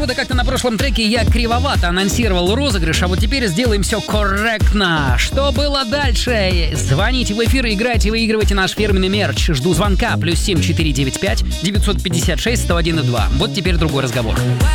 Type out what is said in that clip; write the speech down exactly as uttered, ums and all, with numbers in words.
Почему-то как-то на прошлом треке я кривовато анонсировал розыгрыш, а вот теперь сделаем все корректно. Что было дальше? Звоните в эфир, играйте, выигрывайте наш фирменный мерч. Жду звонка. Плюс семь четыре девять пять девятьсот пятьдесят шесть сто один и два. Вот теперь другой разговор.